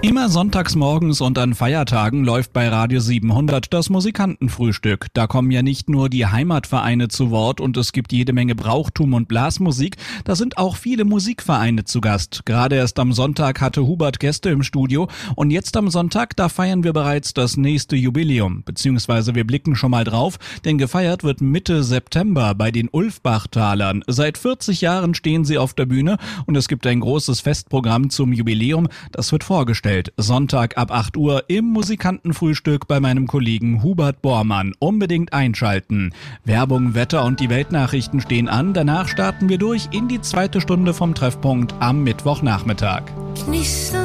Immer sonntags morgens und an Feiertagen läuft bei Radio 700 das Musikantenfrühstück. Da kommen ja nicht nur die Heimatvereine zu Wort und es gibt jede Menge Brauchtum und Blasmusik, da sind auch viele Musikvereine zu Gast. Gerade erst am Sonntag hatte Hubert Gäste im Studio und jetzt am Sonntag, da feiern wir bereits das nächste Jubiläum. Beziehungsweise wir blicken schon mal drauf, denn gefeiert wird Mitte September bei den Ulfbachtalern. Seit 40 Jahren stehen sie auf der Bühne und es gibt ein großes Festprogramm zum Jubiläum, das wird vorgestellt. Sonntag ab 8 Uhr im Musikantenfrühstück bei meinem Kollegen Hubert Bormann. Unbedingt einschalten. Werbung, Wetter und die Weltnachrichten stehen an. Danach starten wir durch in die zweite Stunde vom Treffpunkt am Mittwochnachmittag.